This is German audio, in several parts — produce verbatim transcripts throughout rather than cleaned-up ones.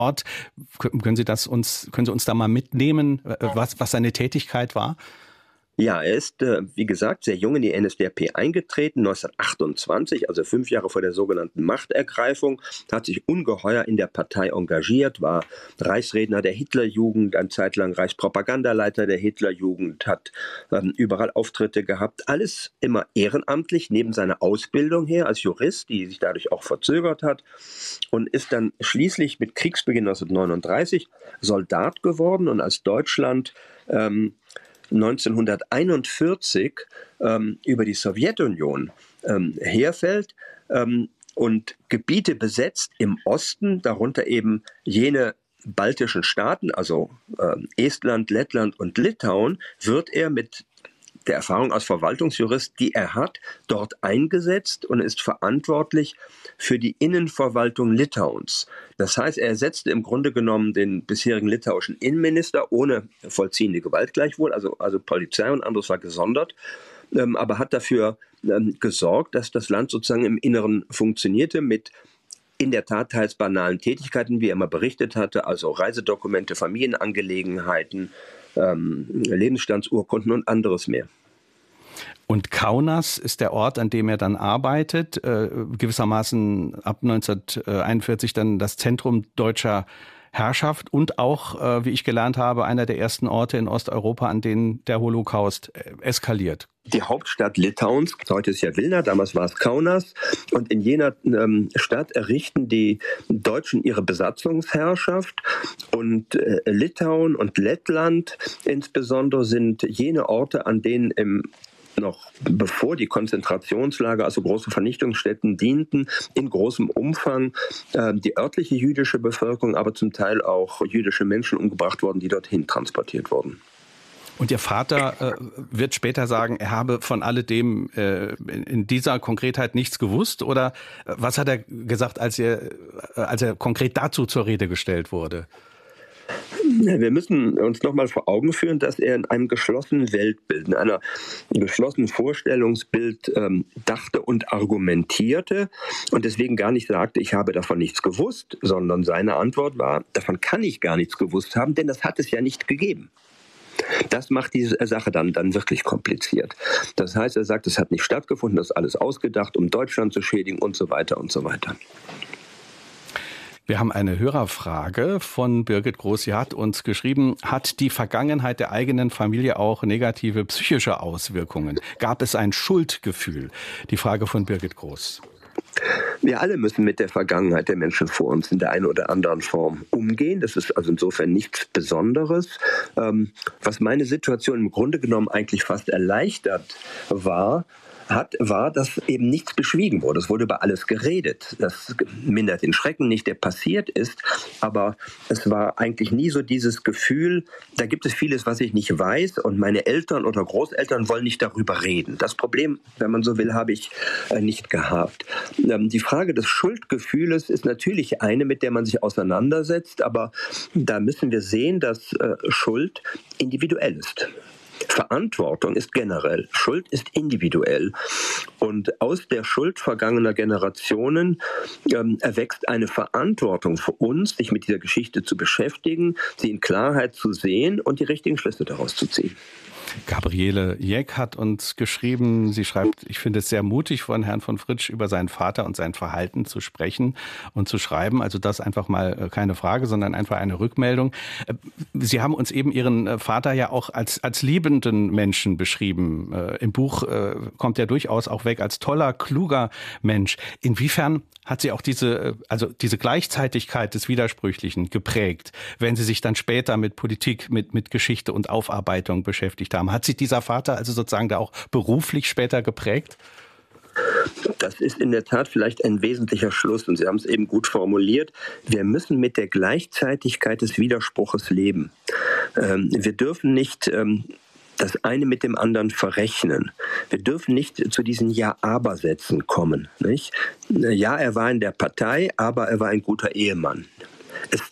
Ort. Können Sie das uns, können Sie uns da mal mitnehmen, was, was seine Tätigkeit war? Ja, er ist, äh, wie gesagt, sehr jung in die N S D A P eingetreten, neunzehnhundertachtundzwanzig, also fünf Jahre vor der sogenannten Machtergreifung, hat sich ungeheuer in der Partei engagiert, war Reichsredner der Hitlerjugend, eine Zeit lang Reichspropagandaleiter der Hitlerjugend, hat ähm, überall Auftritte gehabt, alles immer ehrenamtlich, neben seiner Ausbildung her als Jurist, die sich dadurch auch verzögert hat, und ist dann schließlich mit Kriegsbeginn neunzehnhundertneununddreißig Soldat geworden, und als Deutschland ähm, neunzehnhunderteinundvierzig ähm, über die Sowjetunion ähm, herfällt ähm, und Gebiete besetzt im Osten, darunter eben jene baltischen Staaten, also äh, Estland, Lettland und Litauen, wird er mit der Erfahrung als Verwaltungsjurist, die er hat, dort eingesetzt und ist verantwortlich für die Innenverwaltung Litauens. Das heißt, er ersetzte im Grunde genommen den bisherigen litauischen Innenminister ohne vollziehende Gewalt gleichwohl, also, also Polizei und anderes war gesondert, ähm, aber hat dafür ähm, gesorgt, dass das Land sozusagen im Inneren funktionierte mit in der Tat teils banalen Tätigkeiten, wie er immer berichtet hatte, also Reisedokumente, Familienangelegenheiten, ähm, Lebensstandsurkunden und anderes mehr. Und Kaunas ist der Ort, an dem er dann arbeitet, äh, gewissermaßen ab neunzehnhunderteinundvierzig dann das Zentrum deutscher Herrschaft und auch, äh, wie ich gelernt habe, einer der ersten Orte in Osteuropa, an denen der Holocaust äh, eskaliert. Die Hauptstadt Litauens, heute ist ja Vilna, damals war es Kaunas, und in jener ähm, Stadt errichten die Deutschen ihre Besatzungsherrschaft, und äh, Litauen und Lettland insbesondere sind jene Orte, an denen im noch bevor die Konzentrationslager, also große Vernichtungsstätten dienten, in großem Umfang äh, die örtliche jüdische Bevölkerung, aber zum Teil auch jüdische Menschen umgebracht worden, die dorthin transportiert wurden. Und Ihr Vater äh, wird später sagen, er habe von alledem äh, in, in dieser Konkretheit nichts gewusst? Oder äh, was hat er gesagt, als er, äh, als er konkret dazu zur Rede gestellt wurde? Wir müssen uns nochmal vor Augen führen, dass er in einem geschlossenen Weltbild, in einer geschlossenen Vorstellungsbild ähm, dachte und argumentierte und deswegen gar nicht sagte, ich habe davon nichts gewusst, sondern seine Antwort war, davon kann ich gar nichts gewusst haben, denn das hat es ja nicht gegeben. Das macht diese Sache dann, dann wirklich kompliziert. Das heißt, er sagt, es hat nicht stattgefunden, das ist alles ausgedacht, um Deutschland zu schädigen und so weiter und so weiter. Wir haben eine Hörerfrage von Birgit Groß. Sie hat uns geschrieben, hat die Vergangenheit der eigenen Familie auch negative psychische Auswirkungen? Gab es ein Schuldgefühl? Die Frage von Birgit Groß. Wir alle müssen mit der Vergangenheit der Menschen vor uns in der einen oder anderen Form umgehen. Das ist also insofern nichts Besonderes. Ähm, was meine Situation im Grunde genommen eigentlich fast erleichtert war, hat, war, dass eben nichts beschwiegen wurde. Es wurde über alles geredet. Das mindert den Schrecken nicht, der passiert ist. Aber es war eigentlich nie so dieses Gefühl, da gibt es vieles, was ich nicht weiß und meine Eltern oder Großeltern wollen nicht darüber reden. Das Problem, wenn man so will, habe ich nicht gehabt. Die Frage des Schuldgefühles ist natürlich eine, mit der man sich auseinandersetzt. Aber da müssen wir sehen, dass Schuld individuell ist. Verantwortung ist generell, Schuld ist individuell. Und aus der Schuld vergangener Generationen ähm, erwächst eine Verantwortung für uns, sich mit dieser Geschichte zu beschäftigen, sie in Klarheit zu sehen und die richtigen Schlüsse daraus zu ziehen. Gabriele Jeck hat uns geschrieben, sie schreibt, ich finde es sehr mutig von Herrn von Fritsch über seinen Vater und sein Verhalten zu sprechen und zu schreiben. Also das einfach mal keine Frage, sondern einfach eine Rückmeldung. Sie haben uns eben Ihren Vater ja auch als, als liebenden Menschen beschrieben. Im Buch kommt er durchaus auch weg als toller, kluger Mensch. Inwiefern hat Sie auch diese, also diese Gleichzeitigkeit des Widersprüchlichen geprägt, wenn Sie sich dann später mit Politik, mit, mit Geschichte und Aufarbeitung beschäftigt haben? Hat sich dieser Vater also sozusagen da auch beruflich später geprägt? Das ist in der Tat vielleicht ein wesentlicher Schluss und Sie haben es eben gut formuliert. Wir müssen mit der Gleichzeitigkeit des Widerspruches leben. Ähm, wir dürfen nicht ähm, das eine mit dem anderen verrechnen. Wir dürfen nicht zu diesen Ja-Aber-Sätzen kommen. Nicht? Ja, er war in der Partei, aber er war ein guter Ehemann. Es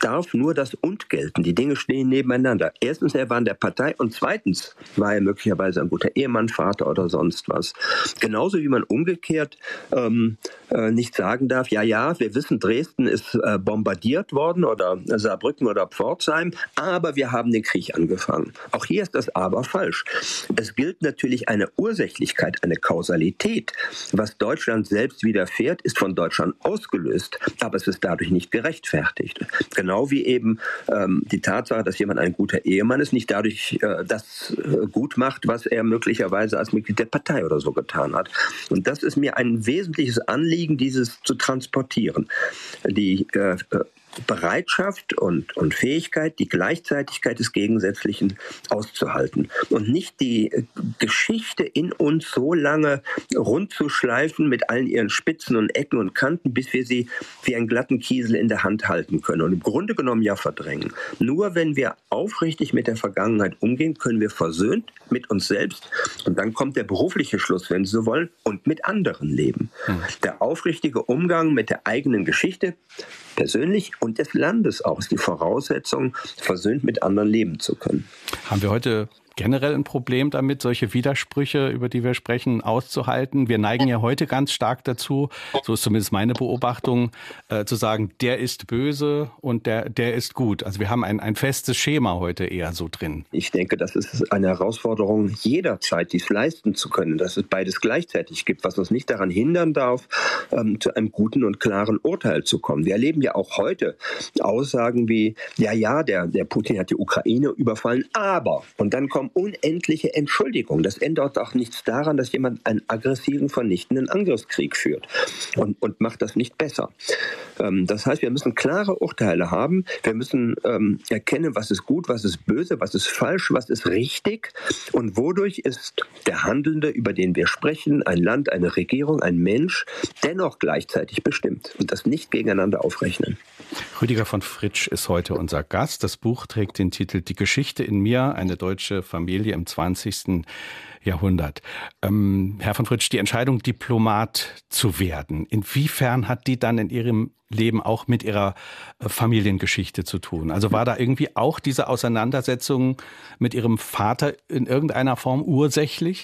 darf nur das Und gelten. Die Dinge stehen nebeneinander. Erstens, er war in der Partei und zweitens war er möglicherweise ein guter Ehemann, Vater oder sonst was. Genauso wie man umgekehrt ähm, äh, nicht sagen darf, ja, ja, wir wissen, Dresden ist äh, bombardiert worden oder Saarbrücken oder Pforzheim, aber wir haben den Krieg angefangen. Auch hier ist das Aber falsch. Es gilt natürlich eine Ursächlichkeit, eine Kausalität. Was Deutschland selbst widerfährt, ist von Deutschland ausgelöst, aber es ist dadurch nicht gerechtfertigt. Genau wie eben ähm, die Tatsache, dass jemand ein guter Ehemann ist, nicht dadurch äh, das äh, gut macht, was er möglicherweise als Mitglied der Partei oder so getan hat. Und das ist mir ein wesentliches Anliegen, dieses zu transportieren. Die äh, Bereitschaft und, und Fähigkeit, die Gleichzeitigkeit des Gegensätzlichen auszuhalten und nicht die Geschichte in uns so lange rund zu schleifen mit allen ihren Spitzen und Ecken und Kanten, bis wir sie wie einen glatten Kiesel in der Hand halten können und im Grunde genommen ja verdrängen. Nur wenn wir aufrichtig mit der Vergangenheit umgehen, können wir versöhnt mit uns selbst und dann kommt der berufliche Schluss, wenn Sie so wollen, und mit anderen leben. Hm. Der aufrichtige Umgang mit der eigenen Geschichte, persönlich und des Landes auch, ist die Voraussetzung, versöhnt mit anderen leben zu können. Haben wir heute generell ein Problem damit, solche Widersprüche, über die wir sprechen, auszuhalten? Wir neigen ja heute ganz stark dazu, so ist zumindest meine Beobachtung, äh, zu sagen, der ist böse und der, der ist gut. Also wir haben ein, ein festes Schema heute eher so drin. Ich denke, das ist eine Herausforderung jederzeit, dies leisten zu können, dass es beides gleichzeitig gibt, was uns nicht daran hindern darf, ähm, zu einem guten und klaren Urteil zu kommen. Wir erleben ja auch heute Aussagen wie, ja, ja, der, der Putin hat die Ukraine überfallen, aber, und dann kommt unendliche Entschuldigung. Das ändert auch nichts daran, dass jemand einen aggressiven, vernichtenden Angriffskrieg führt und, und macht das nicht besser. Ähm, das heißt, wir müssen klare Urteile haben. Wir müssen ähm, erkennen, was ist gut, was ist böse, was ist falsch, was ist richtig und wodurch ist der Handelnde, über den wir sprechen, ein Land, eine Regierung, ein Mensch, dennoch gleichzeitig bestimmt und das nicht gegeneinander aufrechnen. Rüdiger von Fritsch ist heute unser Gast. Das Buch trägt den Titel Die Geschichte in mir, eine deutsche Familie im zwanzigsten Jahrhundert. Ähm, Herr von Fritsch, die Entscheidung, Diplomat zu werden, inwiefern hat die dann in Ihrem Leben auch mit Ihrer Familiengeschichte zu tun? Also war da irgendwie auch diese Auseinandersetzung mit Ihrem Vater in irgendeiner Form ursächlich?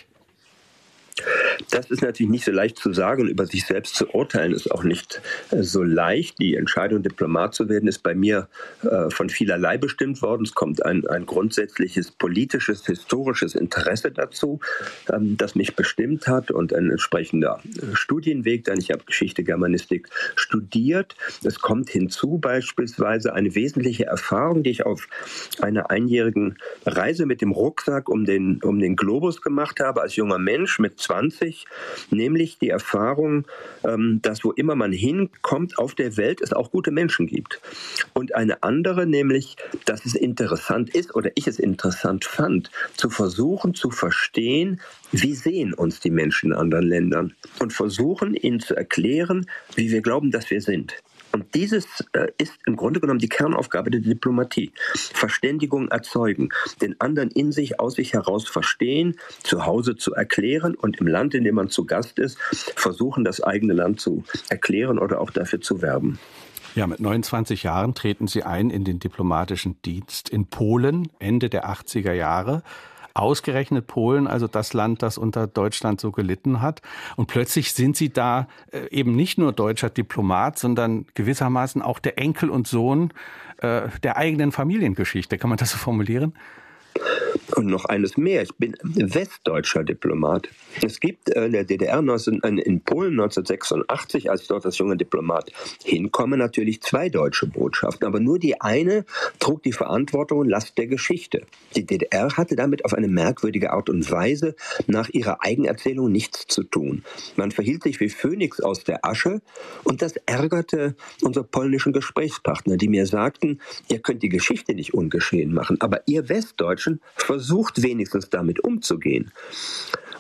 Das ist natürlich nicht so leicht zu sagen und über sich selbst zu urteilen ist auch nicht äh, so leicht. Die Entscheidung, Diplomat zu werden, ist bei mir äh, von vielerlei bestimmt worden. Es kommt ein, ein grundsätzliches politisches, historisches Interesse dazu, ähm, das mich bestimmt hat und ein entsprechender äh, Studienweg, denn ich habe Geschichte, Germanistik studiert. Es kommt hinzu beispielsweise eine wesentliche Erfahrung, die ich auf einer einjährigen Reise mit dem Rucksack um den, um den Globus gemacht habe, als junger Mensch mit zwanzig, nämlich die Erfahrung, dass wo immer man hinkommt auf der Welt, es auch gute Menschen gibt. Und eine andere, nämlich, dass es interessant ist oder ich es interessant fand, zu versuchen zu verstehen, wie sehen uns die Menschen in anderen Ländern und versuchen ihnen zu erklären, wie wir glauben, dass wir sind. Und dieses äh, ist im Grunde genommen die Kernaufgabe der Diplomatie. Verständigung erzeugen, den anderen in sich, aus sich heraus verstehen, zu Hause zu erklären und im Land, in dem man zu Gast ist, versuchen, das eigene Land zu erklären oder auch dafür zu werben. Ja, mit neunundzwanzig Jahren treten Sie ein in den diplomatischen Dienst in Polen, Ende der achtziger Jahre. Ausgerechnet Polen, also das Land, das unter Deutschland so gelitten hat. Und plötzlich sind Sie da äh, eben nicht nur deutscher Diplomat, sondern gewissermaßen auch der Enkel und Sohn äh, der eigenen Familiengeschichte. Kann man das so formulieren? Und noch eines mehr, ich bin westdeutscher Diplomat. Es gibt in der D D R, in Polen neunzehnhundertsechsundachtzig, als ich dort als junger Diplomat hinkomme, natürlich zwei deutsche Botschaften. Aber nur die eine trug die Verantwortung und Last der Geschichte. Die D D R hatte damit auf eine merkwürdige Art und Weise nach ihrer Eigenerzählung nichts zu tun. Man verhielt sich wie Phönix aus der Asche und das ärgerte unsere polnischen Gesprächspartner, die mir sagten, ihr könnt die Geschichte nicht ungeschehen machen, aber ihr Westdeutschen versucht wenigstens damit umzugehen.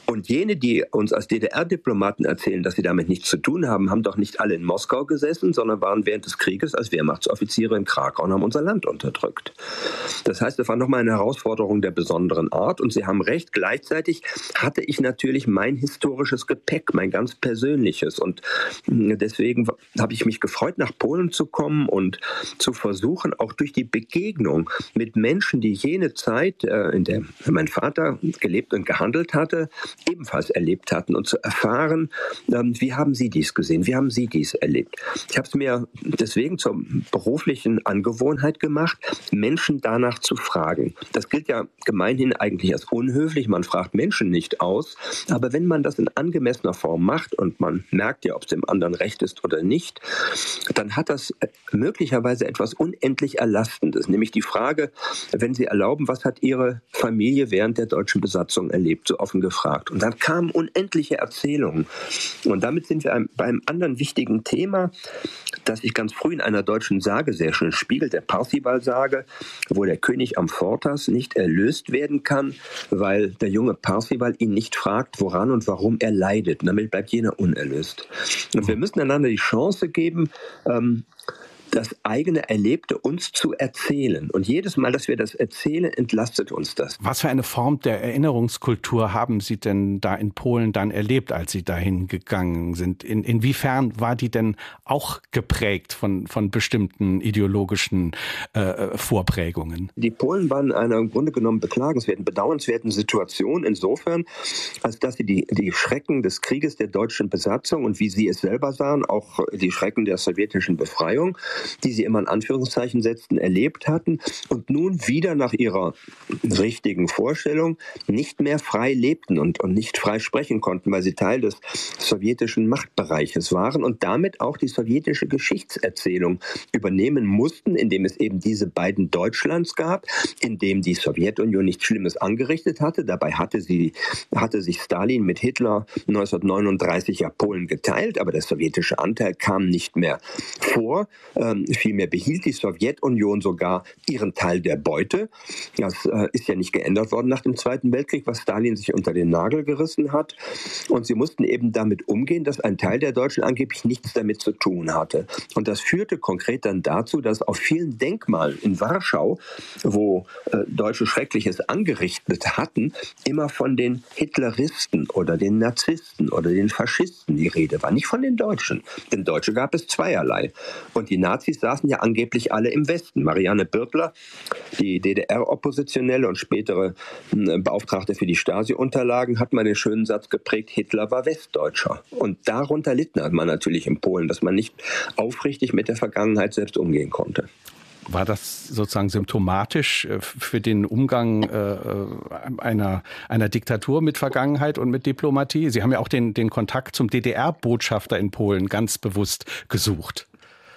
Und jene, die uns als D D R-Diplomaten erzählen, dass sie damit nichts zu tun haben, haben doch nicht alle in Moskau gesessen, sondern waren während des Krieges als Wehrmachtsoffiziere in Krakau und haben unser Land unterdrückt. Das heißt, es war nochmal eine Herausforderung der besonderen Art. Und Sie haben recht, gleichzeitig hatte ich natürlich mein historisches Gepäck, mein ganz persönliches. Und deswegen habe ich mich gefreut, nach Polen zu kommen und zu versuchen, auch durch die Begegnung mit Menschen, die jene Zeit, in der mein Vater gelebt und gehandelt hatte, ebenfalls erlebt hatten und zu erfahren, wie haben Sie dies gesehen, wie haben Sie dies erlebt. Ich habe es mir deswegen zur beruflichen Angewohnheit gemacht, Menschen danach zu fragen. Das gilt ja gemeinhin eigentlich als unhöflich, man fragt Menschen nicht aus, aber wenn man das in angemessener Form macht und man merkt ja, ob es dem anderen recht ist oder nicht, dann hat das möglicherweise etwas unendlich Erlastendes, nämlich die Frage, wenn Sie erlauben, was hat Ihre Familie während der deutschen Besatzung erlebt, so offen gefragt. Und dann kamen unendliche Erzählungen. Und damit sind wir bei einem anderen wichtigen Thema, das sich ganz früh in einer deutschen Sage sehr schön spiegelt, der Parzival-Sage, wo der König Amfortas nicht erlöst werden kann, weil der junge Parzival ihn nicht fragt, woran und warum er leidet. Und damit bleibt jener unerlöst. Und wir müssen einander die Chance geben, ähm, das eigene Erlebte uns zu erzählen. Und jedes Mal, dass wir das erzählen, entlastet uns das. Was für eine Form der Erinnerungskultur haben Sie denn da in Polen dann erlebt, als Sie dahin gegangen sind? In, inwiefern war die denn auch geprägt von, von bestimmten ideologischen äh, Vorprägungen? Die Polen waren in einer im Grunde genommen beklagenswerten, bedauernswerten Situation insofern, als dass sie die, die Schrecken des Krieges der deutschen Besatzung und wie sie es selber sahen, auch die Schrecken der sowjetischen Befreiung, die sie immer in Anführungszeichen setzten, erlebt hatten und nun wieder nach ihrer richtigen Vorstellung nicht mehr frei lebten und, und nicht frei sprechen konnten, weil sie Teil des sowjetischen Machtbereiches waren und damit auch die sowjetische Geschichtserzählung übernehmen mussten, indem es eben diese beiden Deutschlands gab, in dem die Sowjetunion nichts Schlimmes angerichtet hatte. Dabei hatte, sie, hatte sich Stalin mit Hitler neunzehnhundertneununddreißig ja Polen geteilt, aber der sowjetische Anteil kam nicht mehr vor. Vielmehr behielt die Sowjetunion sogar ihren Teil der Beute. Das äh, ist ja nicht geändert worden nach dem Zweiten Weltkrieg, was Stalin sich unter den Nagel gerissen hat. Und sie mussten eben damit umgehen, dass ein Teil der Deutschen angeblich nichts damit zu tun hatte. Und das führte konkret dann dazu, dass auf vielen Denkmalen in Warschau, wo äh, Deutsche Schreckliches angerichtet hatten, immer von den Hitleristen oder den Narzissten oder den Faschisten die Rede war. Nicht von den Deutschen. Denn Deutsche gab es zweierlei. Und die Nazis saßen ja angeblich alle im Westen. Marianne Birtler, die D D R-Oppositionelle und spätere äh, Beauftragte für die Stasi-Unterlagen, hat mal den schönen Satz geprägt, Hitler war Westdeutscher. Und darunter litt man natürlich in Polen, dass man nicht aufrichtig mit der Vergangenheit selbst umgehen konnte. War das sozusagen symptomatisch für den Umgang äh, einer, einer Diktatur mit Vergangenheit und mit Diplomatie? Sie haben ja auch den, den Kontakt zum D D R-Botschafter in Polen ganz bewusst gesucht.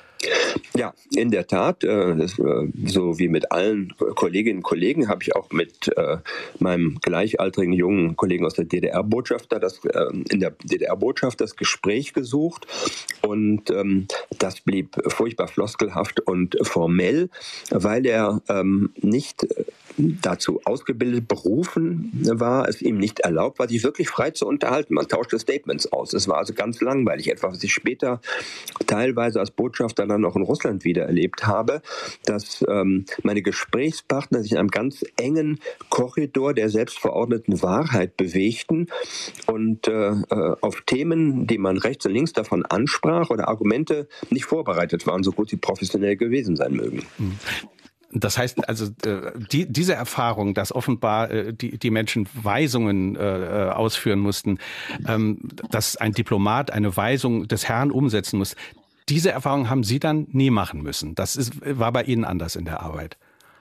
Ja, in der Tat, äh, das, äh, so wie mit allen Kolleginnen und Kollegen habe ich auch mit äh, meinem gleichaltrigen jungen Kollegen aus der D D R-Botschafter das, äh, in der D D R-Botschaft das Gespräch gesucht und ähm, das blieb furchtbar floskelhaft und formell, weil er ähm, nicht dazu ausgebildet, berufen war, es ihm nicht erlaubt war, sich wirklich frei zu unterhalten. Man tauschte Statements aus. Es war also ganz langweilig. Etwas, was ich später teilweise als Botschafter dann auch in Russland wieder erlebt habe, dass ähm, meine Gesprächspartner sich in einem ganz engen Korridor der selbstverordneten Wahrheit bewegten und äh, auf Themen, die man rechts und links davon ansprach oder Argumente nicht vorbereitet waren, so gut sie professionell gewesen sein mögen. Mhm. Das heißt also, die, diese Erfahrung, dass offenbar die, die Menschen Weisungen äh, ausführen mussten, ähm, dass ein Diplomat eine Weisung des Herrn umsetzen muss, diese Erfahrung haben Sie dann nie machen müssen. Das ist, war bei Ihnen anders in der Arbeit.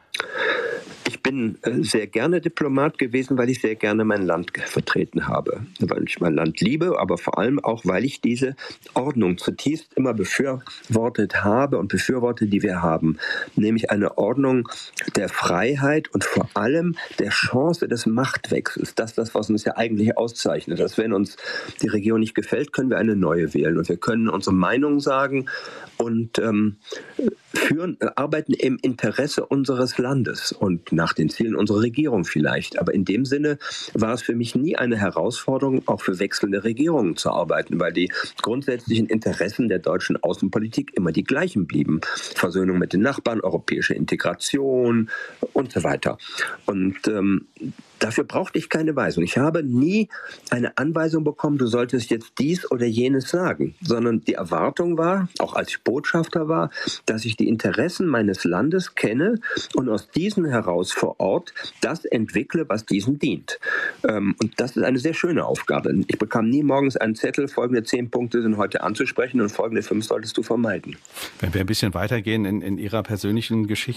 Ich bin sehr gerne Diplomat gewesen, weil ich sehr gerne mein Land vertreten habe. Weil ich mein Land liebe, aber vor allem auch, weil ich diese Ordnung zutiefst immer befürwortet habe und befürworte, die wir haben. Nämlich eine Ordnung der Freiheit und vor allem der Chance des Machtwechsels. Das ist das, was uns ja eigentlich auszeichnet. Dass wenn uns die Regierung nicht gefällt, können wir eine neue wählen. Und wir können unsere Meinung sagen und ähm, führen, arbeiten im Interesse unseres Landes. Und nach nach den Zielen unserer Regierung vielleicht. Aber in dem Sinne war es für mich nie eine Herausforderung, auch für wechselnde Regierungen zu arbeiten, weil die grundsätzlichen Interessen der deutschen Außenpolitik immer die gleichen blieben. Versöhnung mit den Nachbarn, europäische Integration und so weiter. Und ähm, dafür brauchte ich keine Weisung. Ich habe nie eine Anweisung bekommen, du solltest jetzt dies oder jenes sagen, sondern die Erwartung war, auch als ich Botschafter war, dass ich die Interessen meines Landes kenne und aus diesen heraus vor Ort das entwickle, was diesen dient. Und das ist eine sehr schöne Aufgabe. Ich bekam nie morgens einen Zettel, folgende zehn Punkte sind heute anzusprechen und folgende fünf solltest du vermeiden. Wenn wir ein bisschen weitergehen in, in Ihrer persönlichen Geschichte,